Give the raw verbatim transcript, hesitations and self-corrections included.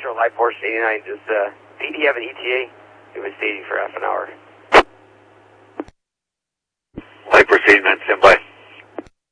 Central, Light Force eighty-nine. Does uh, P D have an E T A? It was stating for half an hour. Light Force eighty-nine, stand by.